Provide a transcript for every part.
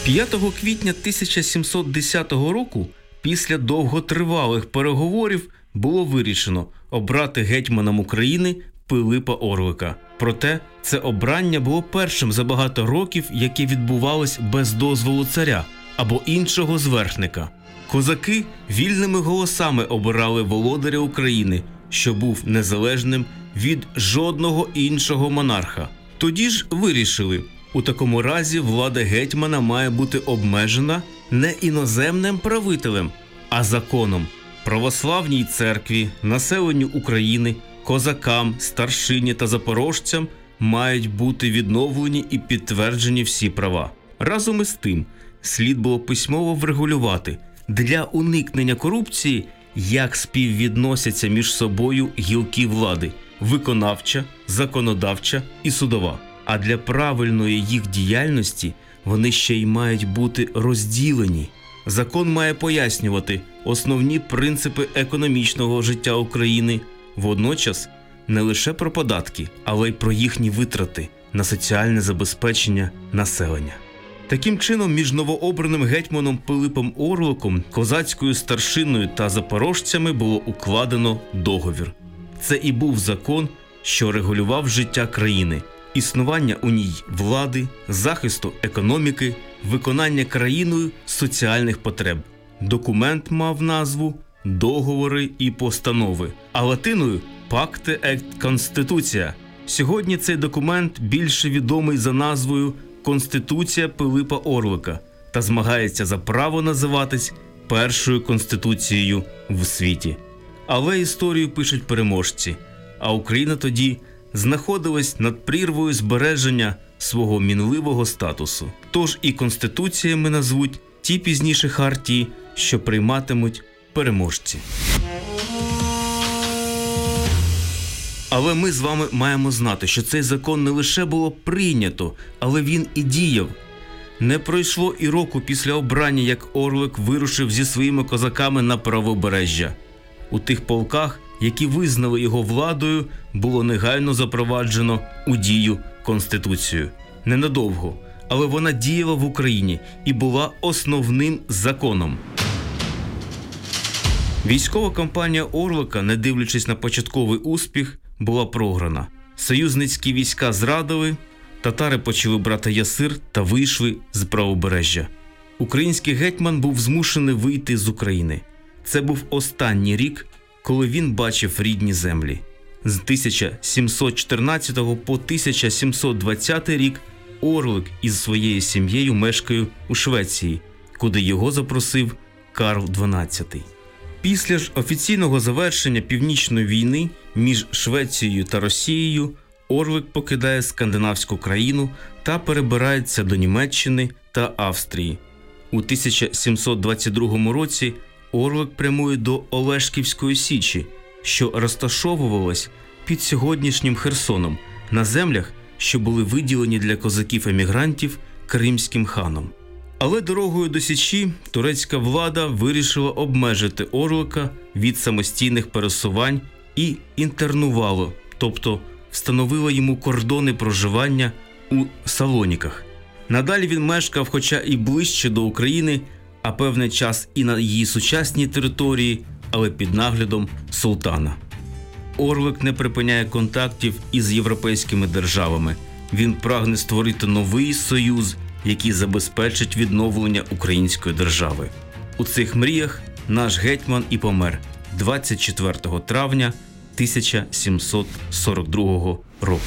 5 квітня 1710 року після довготривалих переговорів було вирішено обрати гетьманом України Пилипа Орлика. Проте це обрання було першим за багато років, яке відбувалось без дозволу царя або іншого зверхника. Козаки вільними голосами обирали володаря України, що був незалежним від жодного іншого монарха. Тоді ж вирішили, у такому разі влада гетьмана має бути обмежена не іноземним правителем, а законом. Православній церкві, населенню України, козакам, старшині та запорожцям мають бути відновлені і підтверджені всі права. Разом із тим, слід було письмово врегулювати для уникнення корупції, як співвідносяться між собою гілки влади – виконавча, законодавча і судова. А для правильної їх діяльності вони ще й мають бути розділені. Закон має пояснювати основні принципи економічного життя України, водночас не лише про податки, але й про їхні витрати на соціальне забезпечення населення. Таким чином, між новообраним гетьманом Пилипом Орликом, козацькою старшиною та запорожцями було укладено договір. Це і був закон, що регулював життя країни, існування у ній влади, захисту економіки, виконання країною соціальних потреб. Документ мав назву «Договори і постанови», а латиною «Пакте ет Конституція». Сьогодні цей документ більше відомий за назвою «Конституція Пилипа Орлика» та змагається за право називатись першою конституцією в світі. Але історію пишуть переможці, а Україна тоді знаходилась над прірвою збереження свого мінливого статусу. Тож і конституціями назвуть ті пізніші хартії, що прийматимуть переможці. Але ми з вами маємо знати, що цей закон не лише було прийнято, але він і діяв. Не пройшло і року після обрання, як Орлик вирушив зі своїми козаками на правобережжя. У тих полках, які визнали його владою, було негайно запроваджено у дію Конституцію. Ненадовго, але вона діяла в Україні і була основним законом. Військова кампанія Орлика, не дивлячись на початковий успіх, була програна. Союзницькі війська зрадили, татари почали брати Ясир та вийшли з правобережжя. Український гетьман був змушений вийти з України. Це був останній рік, коли він бачив рідні землі. З 1714 по 1720 рік Орлик із своєю сім'єю мешкає у Швеції, куди його запросив Карл XII. Після ж офіційного завершення Північної війни між Швецією та Росією Орлик покидає скандинавську країну та перебирається до Німеччини та Австрії. У 1722 році Орлик прямує до Олешківської Січі, що розташовувалась під сьогоднішнім Херсоном, на землях, що були виділені для козаків-емігрантів Кримським ханом. Але дорогою до Січі турецька влада вирішила обмежити Орлика від самостійних пересувань і інтернувала, тобто встановила йому кордони проживання у Салоніках. Надалі він мешкав, хоча і ближче до України, а певний час і на її сучасній території, але під наглядом султана. Орлик не припиняє контактів із європейськими державами. Він прагне створити новий союз, який забезпечить відновлення української держави. У цих мріях наш гетьман і помер 24 травня 1742 року.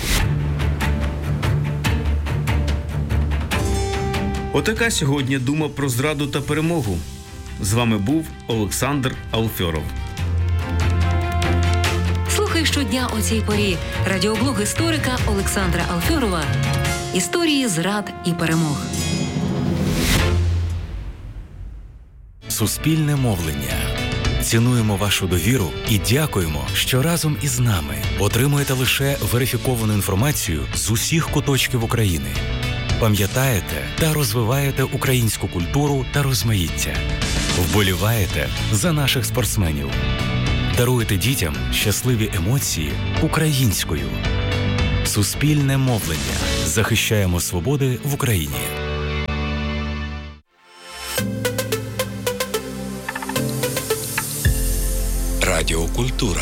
Отака сьогодні дума про зраду та перемогу. З вами був Олександр Алфьоров. Слухай щодня о цій порі радіоблог історика Олександра Алфьорова «Історії зрад і перемог». Суспільне мовлення. Цінуємо вашу довіру і дякуємо, що разом із нами отримуєте лише верифіковану інформацію з усіх куточків України. Пам'ятаєте та розвиваєте українську культуру та розмаїття. Вболіваєте за наших спортсменів. Даруєте дітям щасливі емоції українською. Суспільне мовлення. Захищаємо свободи в Україні. Радіо Культура.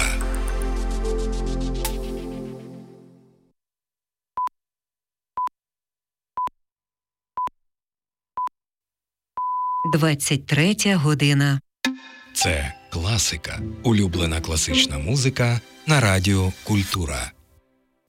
«23 година». Це класика. Улюблена класична музика на Радіо Культура.